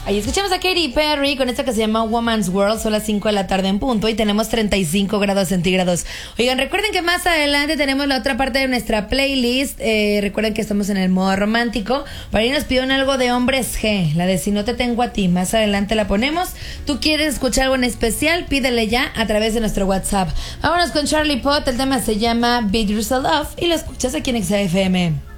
Ahí escuchamos a Katy Perry con esta que se llama Woman's World. Son las 5 de la tarde en punto y tenemos 35 grados centígrados. Oigan, recuerden que más adelante tenemos la otra parte de nuestra playlist. Recuerden que estamos en el modo romántico. Por ahí nos pidieron algo de Hombres G, la de Si no te tengo a ti. Más adelante la ponemos. ¿Tú quieres escuchar algo en especial? Pídele ya a través de nuestro WhatsApp. Vámonos con Charlie Puth. El tema se llama Beat Yourself Off y lo escuchas aquí en XFM.